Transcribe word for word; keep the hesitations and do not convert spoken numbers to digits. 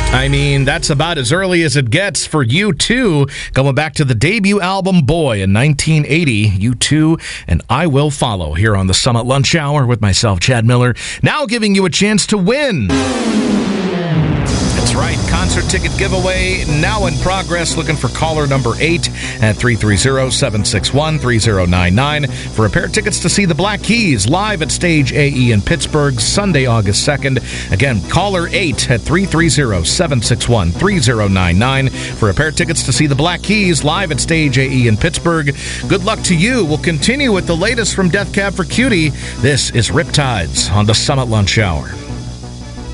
I mean, that's about as early as it gets for U two, going back to the debut album Boy in nineteen eighty. U two and I Will Follow here on the Summit Lunch Hour with myself, Chad Miller, now giving you a chance to win. That's right, concert ticket giveaway now in progress. Looking for caller number eight at three three zero, seven six one, three zero nine nine for a pair of tickets to see the Black Keys live at Stage A E in Pittsburgh, Sunday, August second. Again, caller eight at three three zero, seven six one, three zero nine nine for a pair of tickets to see the Black Keys live at Stage A E in Pittsburgh. Good luck to you. We'll continue with the latest from Death Cab for Cutie. This is Riptides on the Summit Lunch Hour.